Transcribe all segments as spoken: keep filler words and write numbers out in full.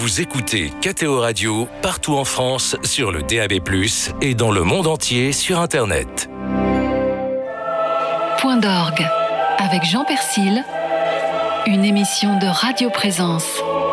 Vous écoutez K T O Radio partout en France sur le D A B plus, et dans le monde entier sur Internet. Point d'orgue avec Jean Persil, une émission de Radio Présence.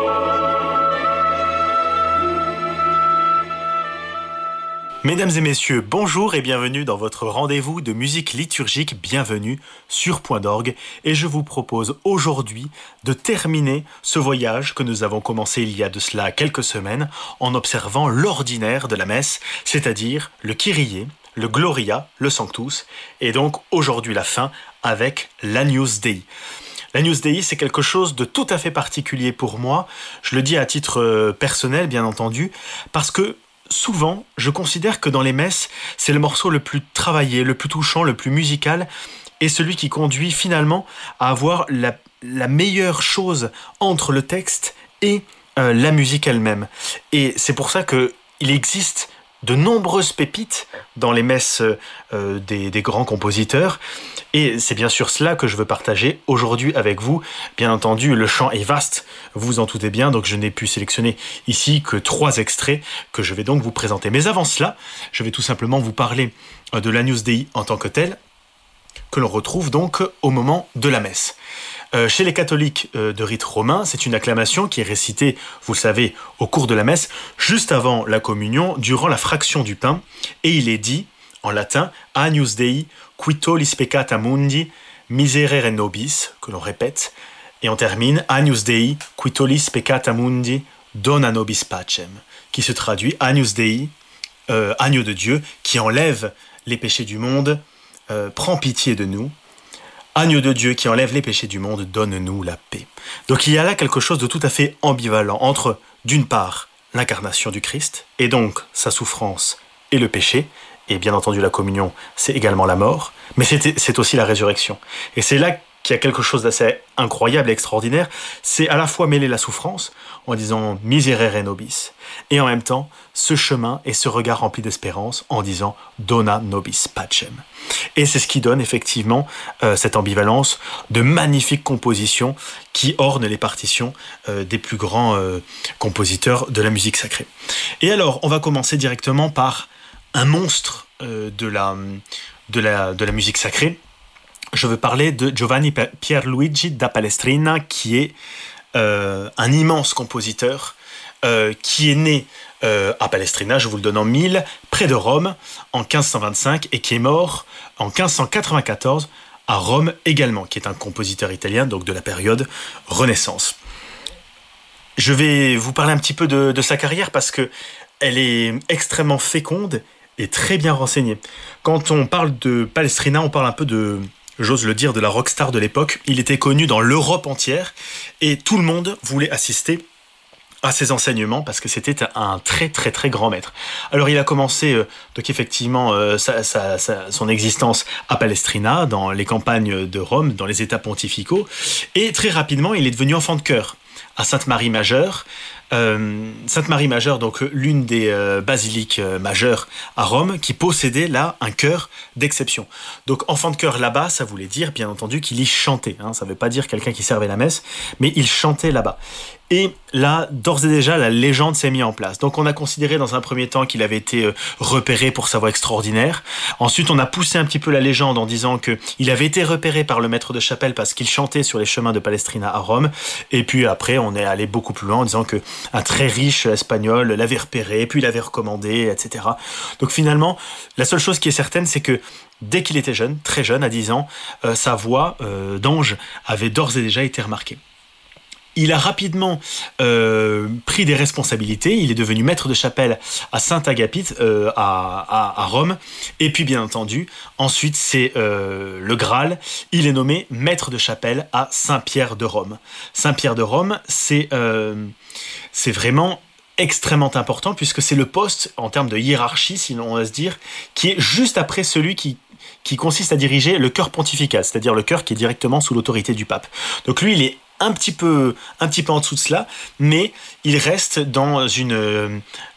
Mesdames et messieurs, bonjour et bienvenue dans votre rendez-vous de musique liturgique. Bienvenue sur Point d'orgue, et je vous propose aujourd'hui de terminer ce voyage que nous avons commencé il y a de cela quelques semaines en observant l'ordinaire de la messe, c'est-à-dire le Kyrie, le Gloria, le Sanctus, et donc aujourd'hui la fin avec l'Agnus Dei. L'Agnus Dei, c'est quelque chose de tout à fait particulier pour moi, je le dis à titre personnel bien entendu, parce que souvent, je considère que dans les messes, c'est le morceau le plus travaillé, le plus touchant, le plus musical, et celui qui conduit finalement à avoir la, la meilleure chose entre le texte et euh, la musique elle-même. Et c'est pour ça qu'il existe de nombreuses pépites dans les messes euh, des, des grands compositeurs, et c'est bien sûr cela que je veux partager aujourd'hui avec vous. Bien entendu, le chant est vaste, vous vous en doutez bien, donc je n'ai pu sélectionner ici que trois extraits que je vais donc vous présenter. Mais avant cela, je vais tout simplement vous parler de l'Agnus Dei en tant que tel, que l'on retrouve donc au moment de la messe. Euh, chez les catholiques euh, de rite romain, c'est une acclamation qui est récitée, vous le savez, au cours de la messe, juste avant la communion, durant la fraction du pain, et il est dit, en latin, « Agnus Dei, qui tollis peccata mundi, miserere nobis », que l'on répète, et on termine « Agnus Dei, qui tollis peccata mundi, dona nobis pacem », qui se traduit « Agnus Dei, euh, agneau de Dieu, qui enlève les péchés du monde, euh, prend pitié de nous ». Agneau de Dieu qui enlève les péchés du monde, donne-nous la paix. Donc il y a là quelque chose de tout à fait ambivalent entre, d'une part, l'incarnation du Christ, et donc sa souffrance et le péché, et bien entendu la communion, c'est également la mort, mais c'est, c'est aussi la résurrection. Et c'est là qu'il y a quelque chose d'assez incroyable et extraordinaire, c'est à la fois mêler la souffrance, en disant « miserere nobis », et en même temps, ce chemin et ce regard rempli d'espérance, en disant « dona nobis pacem ». Et c'est ce qui donne effectivement euh, cette ambivalence de magnifiques compositions qui ornent les partitions euh, des plus grands euh, compositeurs de la musique sacrée. Et alors, on va commencer directement par un monstre euh, de, la, de, la, de la musique sacrée. Je veux parler de Giovanni Pierluigi da Palestrina, qui est euh, un immense compositeur euh, qui est né euh, à Palestrina, je vous le donne en mille, près de Rome, en quinze cent vingt-cinq, et qui est mort en quinze cent quatre-vingt-quatorze à Rome également, qui est un compositeur italien, donc de la période Renaissance. Je vais vous parler un petit peu de, de sa carrière parce que elle est extrêmement féconde et très bien renseignée. Quand on parle de Palestrina, on parle un peu de, j'ose le dire, de la rockstar de l'époque. Il était connu dans l'Europe entière et tout le monde voulait assister à ses enseignements parce que c'était un très très très grand maître. Alors il a commencé euh, donc effectivement euh, sa, sa, sa, son existence à Palestrina, dans les campagnes de Rome, dans les états pontificaux, et très rapidement il est devenu enfant de chœur à Sainte-Marie-Majeure. Euh, Sainte-Marie-Majeure, donc l'une des euh, basiliques euh, majeures à Rome, qui possédait là un chœur d'exception. Donc enfant de chœur là-bas, ça voulait dire bien entendu qu'il y chantait. Hein, ça ne veut pas dire quelqu'un qui servait la messe, mais il chantait là-bas. Et là, d'ores et déjà, la légende s'est mise en place. Donc on a considéré dans un premier temps qu'il avait été euh, repéré pour sa voix extraordinaire. Ensuite, on a poussé un petit peu la légende en disant qu'il avait été repéré par le maître de chapelle parce qu'il chantait sur les chemins de Palestrina à Rome. Et puis après, on est allé beaucoup plus loin en disant qu'un très riche espagnol l'avait repéré, puis l'avait recommandé, et cetera. Donc finalement, la seule chose qui est certaine, c'est que dès qu'il était jeune, très jeune, à dix ans, euh, sa voix euh, d'ange avait d'ores et déjà été remarquée. Il a rapidement euh, pris des responsabilités, il est devenu maître de chapelle à Saint-Agapit, euh, à, à, à Rome, et puis bien entendu, ensuite c'est euh, le Graal, il est nommé maître de chapelle à Saint-Pierre de Rome. Saint-Pierre de Rome, c'est, euh, c'est vraiment extrêmement important, puisque c'est le poste, en termes de hiérarchie, sinon on va se dire, qui est juste après celui qui qui consiste à diriger le chœur pontifical, c'est-à-dire le chœur qui est directement sous l'autorité du pape. Donc lui, il est un petit peu, un petit peu en dessous de cela, mais il reste dans une,